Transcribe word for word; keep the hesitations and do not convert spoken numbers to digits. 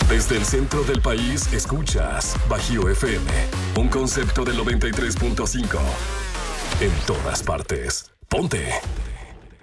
Desde el centro del país, escuchas Bajío F M, un concepto del noventa y tres punto cinco. En todas partes. Ponte.